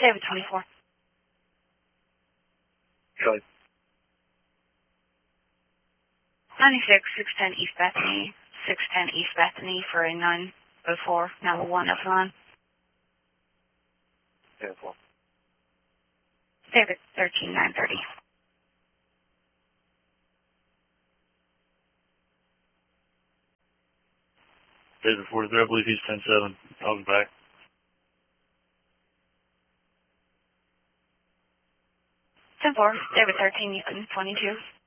David 24. Charlie. 96, 610 East Bethany, 610 East Bethany for a 904, number 1 of 9. 10-4. David 13, 930. David 43, I believe he's 10-7. I'll be back. 10-4, David 13, 22.